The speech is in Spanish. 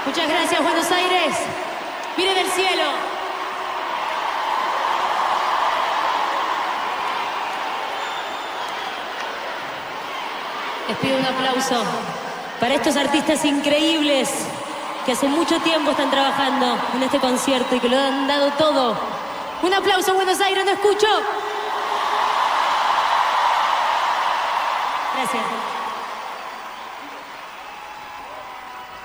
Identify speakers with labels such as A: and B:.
A: Muchas gracias, Buenos Aires. Mire del cielo. Les pido un aplauso para estos artistas increíbles que hace mucho tiempo están trabajando en este concierto y que lo han dado todo. Un aplauso, Buenos Aires, no escucho. Gracias.